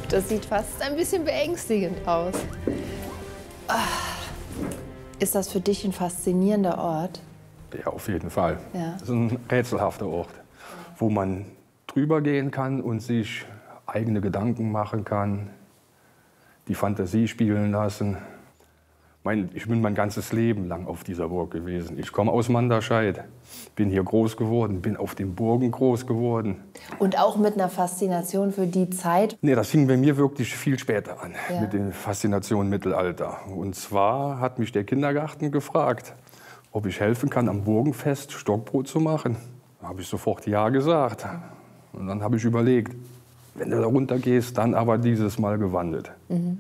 Das sieht fast ein bisschen beängstigend aus. Ist das für dich ein faszinierender Ort? Ja, auf jeden Fall. Ja. Das ist ein rätselhafter Ort, wo man drüber gehen kann und sich eigene Gedanken machen kann, die Fantasie spielen lassen. Ich bin mein ganzes Leben lang auf dieser Burg gewesen. Ich komme aus Manderscheid, bin hier groß geworden, bin auf den Burgen groß geworden. Und auch mit einer Faszination für die Zeit? Nee, das fing bei mir wirklich viel später an, Ja. mit der Faszination Mittelalter. Und zwar hat mich der Kindergarten gefragt, ob ich helfen kann, am Burgenfest Stockbrot zu machen. Da habe ich sofort ja gesagt. Und dann habe ich überlegt, wenn du da runter gehst, dann aber dieses Mal gewandelt.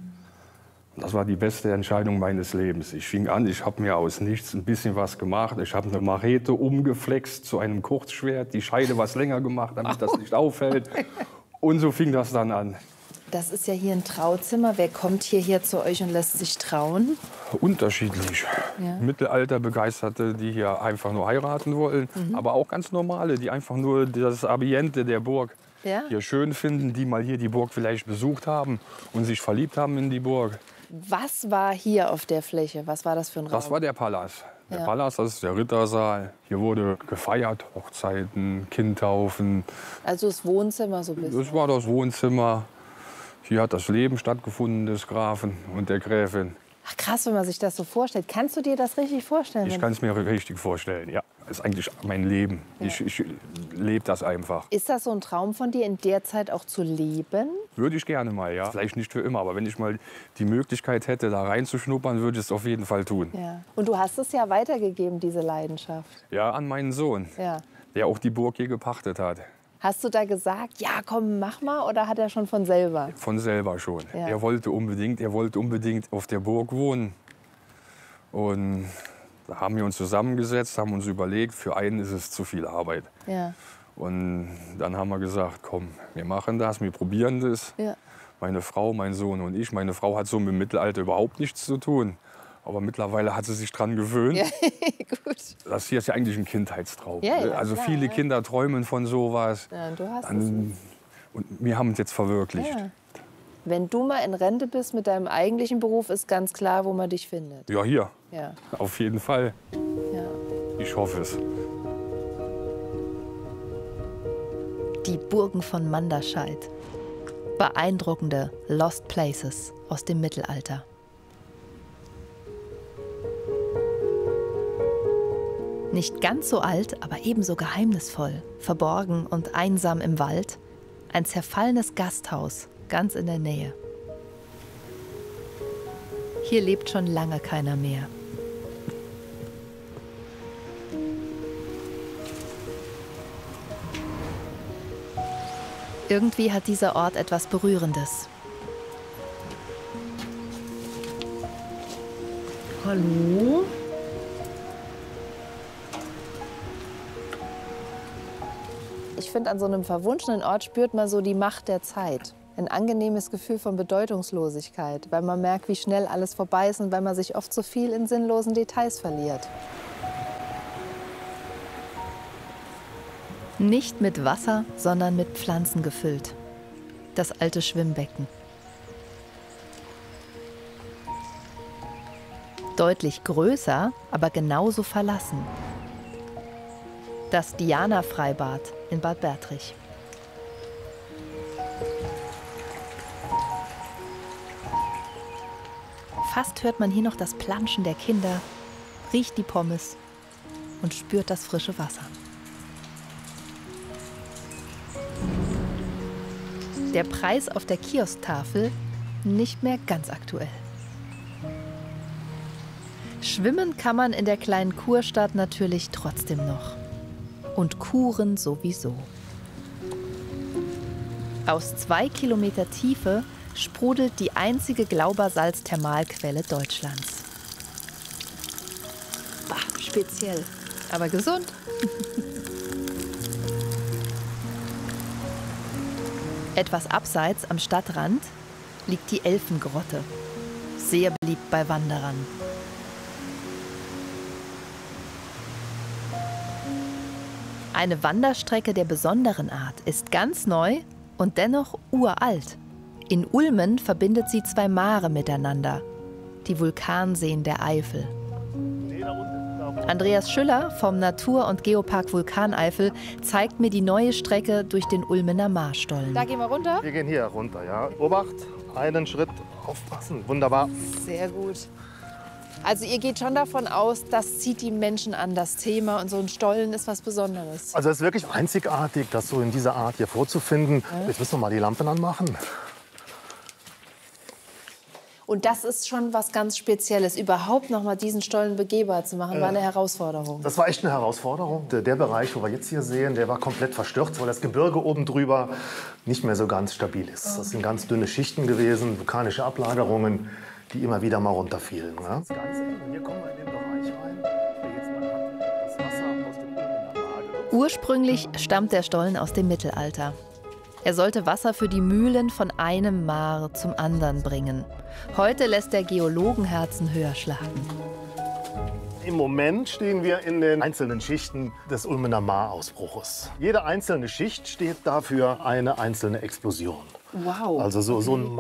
Das war die beste Entscheidung meines Lebens. Ich fing an, ich habe mir aus nichts ein bisschen was gemacht. Ich habe eine Machete umgeflext zu einem Kurzschwert, die Scheide was länger gemacht, damit das nicht auffällt. Und so fing das dann an. Das ist ja hier ein Trauzimmer. Wer kommt hierher zu euch und lässt sich trauen? Unterschiedlich. Ja. Mittelalterbegeisterte, die hier einfach nur heiraten wollen. Aber auch ganz normale, die einfach nur das Ambiente der Burg Ja. hier schön finden, die mal hier die Burg vielleicht besucht haben und sich verliebt haben in die Burg. Was war hier auf der Fläche? Was war das für ein Raum? Das war der Palast. Der Ja. Palast, das ist der Rittersaal. Hier wurde gefeiert, Hochzeiten, Kindtaufen. Also das Wohnzimmer so ein bisschen. Das war das Wohnzimmer. Hier hat das Leben stattgefunden des Grafen und der Gräfin. Ach krass, wenn man sich das so vorstellt. Kannst du dir das richtig vorstellen? Ich kann es mir richtig vorstellen, ja. Das ist eigentlich mein Leben. Ja. Ich lebe das einfach. Ist das so ein Traum von dir, in der Zeit auch zu leben? Würde ich gerne mal, ja. Vielleicht nicht für immer, aber wenn ich mal die Möglichkeit hätte, da reinzuschnuppern, würde ich es auf jeden Fall tun. Ja. Und du hast es ja weitergegeben, diese Leidenschaft. Ja, an meinen Sohn, Ja. der auch die Burg hier gepachtet hat. Hast du da gesagt, ja komm, mach mal, oder hat er schon von selber? Von selber schon. Ja. Er wollte unbedingt auf der Burg wohnen. Und da haben wir uns zusammengesetzt, haben uns überlegt, für einen ist es zu viel Arbeit. Ja. Und dann haben wir gesagt, komm, wir machen das, wir probieren das. Ja. Meine Frau, mein Sohn und ich. Meine Frau hat so mit dem Mittelalter überhaupt nichts zu tun. Aber mittlerweile hat sie sich dran gewöhnt. Ja, gut. Das hier ist ja eigentlich ein Kindheitstraum. Ja, ja, also klar, viele ja. Kinder träumen von sowas. Ja, und du hast es. Und wir haben es jetzt verwirklicht. Ja. Wenn du mal in Rente bist mit deinem eigentlichen Beruf, ist ganz klar, wo man dich findet. Ja, hier. Ja. Auf jeden Fall. Ja. Ich hoffe es. Die Burgen von Manderscheid. Beeindruckende Lost Places aus dem Mittelalter. Nicht ganz so alt, aber ebenso geheimnisvoll, verborgen und einsam im Wald. Ein zerfallenes Gasthaus, ganz in der Nähe. Hier lebt schon lange keiner mehr. Irgendwie hat dieser Ort etwas Berührendes. Hallo? Ich finde, an so einem verwunschenen Ort spürt man so die Macht der Zeit. Ein angenehmes Gefühl von Bedeutungslosigkeit, weil man merkt, wie schnell alles vorbei ist und weil man sich oft so viel in sinnlosen Details verliert. Nicht mit Wasser, sondern mit Pflanzen gefüllt. Das alte Schwimmbecken. Deutlich größer, aber genauso verlassen. Das Diana-Freibad in Bad Bertrich. Fast hört man hier noch das Planschen der Kinder, riecht die Pommes und spürt das frische Wasser. Der Preis auf der Kiosktafel nicht mehr ganz aktuell. Schwimmen kann man in der kleinen Kurstadt natürlich trotzdem noch. Und Kuren sowieso. Aus 2 Kilometer Tiefe sprudelt die einzige Glaubersalz-Thermalquelle Deutschlands. Bah, speziell, aber gesund. Etwas abseits am Stadtrand liegt die Elfengrotte, sehr beliebt bei Wanderern. Eine Wanderstrecke der besonderen Art ist ganz neu und dennoch uralt. In Ulmen verbindet sie zwei Mare miteinander, die Vulkanseen der Eifel. Andreas Schüller vom Natur- und Geopark Vulkaneifel zeigt mir die neue Strecke durch den Ulmener Marstollen. Da gehen wir runter? Wir gehen hier runter, ja. Obacht, einen Schritt, aufpassen, wunderbar. Sehr gut. Also ihr geht schon davon aus, das zieht die Menschen an, das Thema. Und so ein Stollen ist was Besonderes. Also es ist wirklich einzigartig, das so in dieser Art hier vorzufinden. Jetzt müssen wir mal die Lampen anmachen. Und das ist schon was ganz Spezielles. Überhaupt noch mal diesen Stollen begehbar zu machen, war eine Herausforderung. Das war echt eine Herausforderung. Der Bereich, wo wir jetzt hier sehen, der war komplett verstürzt, weil das Gebirge oben drüber nicht mehr so ganz stabil ist. Das sind ganz dünne Schichten gewesen, vulkanische Ablagerungen, die immer wieder mal runterfielen. Ja? Ganz eng. Hier kommen wir in den Bereich rein, der jetzt mal hat das Wasser aus dem Ulmener Mar. Ursprünglich stammt der Stollen aus dem Mittelalter. Er sollte Wasser für die Mühlen von einem Mar zum anderen bringen. Heute lässt der Geologenherzen höher schlagen. Im Moment stehen wir in den einzelnen Schichten des Ulmener Mar-Ausbruches. Jede einzelne Schicht steht dafür eine einzelne Explosion. Wow. Also so ein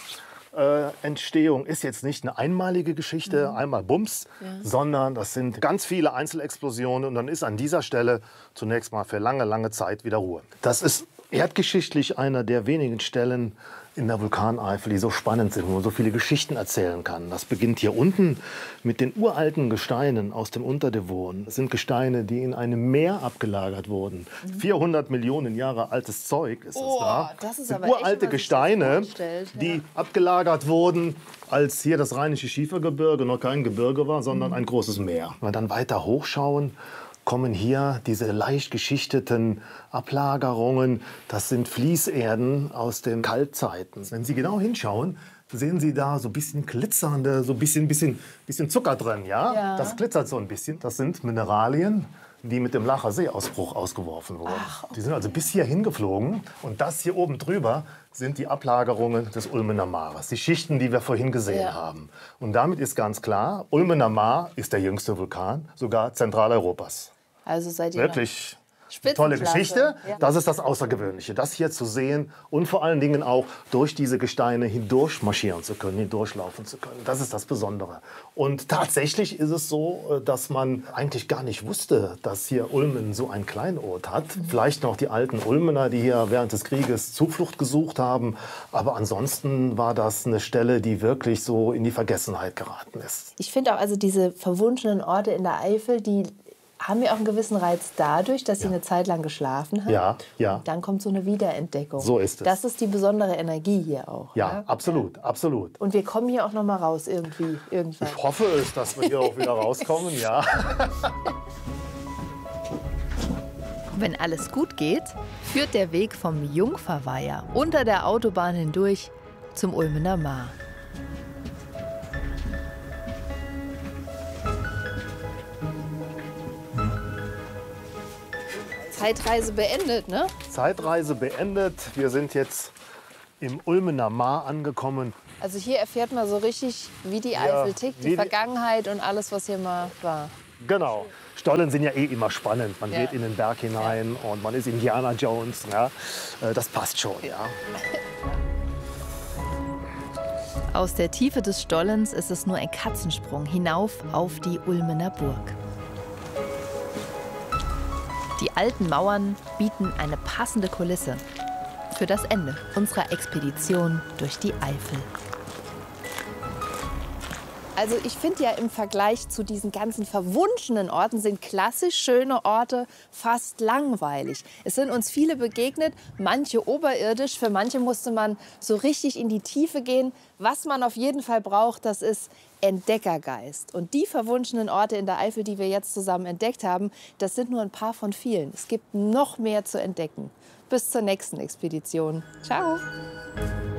Mar-Entstehung ist jetzt nicht eine einmalige Geschichte, einmal Bums, sondern das sind ganz viele Einzelexplosionen und dann ist an dieser Stelle zunächst mal für lange, lange Zeit wieder Ruhe. Das ist erdgeschichtlich einer der wenigen Stellen in der Vulkaneifel, die so spannend sind, wo man so viele Geschichten erzählen kann. Das beginnt hier unten mit den uralten Gesteinen aus dem Unterdevon. Das sind Gesteine, die in einem Meer abgelagert wurden. 400 Millionen Jahre altes Zeug ist es da. Das ist sind aber echt, uralte wenn man sich das Gesteine, vorstellt, ja. die abgelagert wurden, als hier das Rheinische Schiefergebirge noch kein Gebirge war, sondern ein großes Meer. Wenn wir dann weiter hochschauen, kommen hier diese leicht geschichteten Ablagerungen. Das sind Fließerden aus den Kaltzeiten. Wenn Sie genau hinschauen, sehen Sie da so ein bisschen glitzernde, so ein bisschen Zucker drin. Ja? Das glitzert so ein bisschen. Das sind Mineralien, die mit dem Lacher Seeausbruch ausgeworfen wurden. Die sind also bis hier hingeflogen. Und das hier oben drüber sind die Ablagerungen des Ulmener Mares. Die Schichten, die wir vorhin gesehen haben. Und damit ist ganz klar, Ulmener Mar ist der jüngste Vulkan, sogar Zentraleuropas. Also seid ihr Wirklich eine tolle Geschichte. Ja. Das ist das Außergewöhnliche, das hier zu sehen und vor allen Dingen auch durch diese Gesteine hindurch marschieren zu können, hindurchlaufen zu können. Das ist das Besondere. Und tatsächlich ist es so, dass man eigentlich gar nicht wusste, dass hier Ulmen so ein Kleinod hat. Vielleicht noch die alten Ulmener, die hier während des Krieges Zuflucht gesucht haben. Aber ansonsten war das eine Stelle, die wirklich so in die Vergessenheit geraten ist. Ich finde auch, also diese verwunschenen Orte in der Eifel, die haben ja auch einen gewissen Reiz dadurch, dass sie eine Zeit lang geschlafen haben. Ja, ja. Dann kommt so eine Wiederentdeckung. So ist es. Das ist die besondere Energie hier auch. Ja, absolut, absolut. Und wir kommen hier auch noch mal raus irgendwie, irgendwann. Ich hoffe es, dass wir hier auch wieder rauskommen, ja. Wenn alles gut geht, führt der Weg vom Jungferweiher unter der Autobahn hindurch zum Ulmener Mar. Zeitreise beendet, ne? Zeitreise beendet. Wir sind jetzt im Ulmener Mar angekommen. Also hier erfährt man so richtig, wie die Eifel tickt, wie die die- Vergangenheit und alles, was hier mal war. Genau. Stollen sind ja eh immer spannend. Man Ja. geht in den Berg hinein und man ist Indiana Jones. Ja. Das passt schon, ja. Aus der Tiefe des Stollens ist es nur ein Katzensprung hinauf auf die Ulmener Burg. Die alten Mauern bieten eine passende Kulisse für das Ende unserer Expedition durch die Eifel. Also ich finde ja im Vergleich zu diesen ganzen verwunschenen Orten sind klassisch schöne Orte fast langweilig. Es sind uns viele begegnet, manche oberirdisch, für manche musste man so richtig in die Tiefe gehen. Was man auf jeden Fall braucht, das ist Entdeckergeist. Und die verwunschenen Orte in der Eifel, die wir jetzt zusammen entdeckt haben, das sind nur ein paar von vielen. Es gibt noch mehr zu entdecken. Bis zur nächsten Expedition. Ciao!